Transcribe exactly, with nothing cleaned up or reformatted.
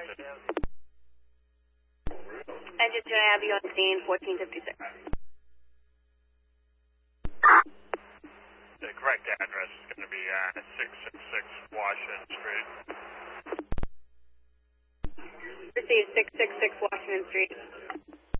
Engine two, I have you on scene, fourteen fifty-six. The correct address is going to be uh, six six six Washington Street. Received six six six Washington Street.